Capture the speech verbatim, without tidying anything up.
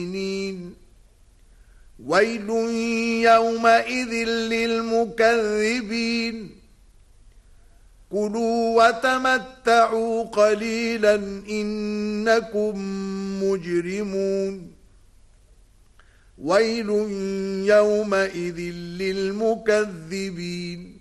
ويل يومئذ للمكذبين كلوا وتمتعوا قليلا إنكم مجرمون ويل يومئذ للمكذبين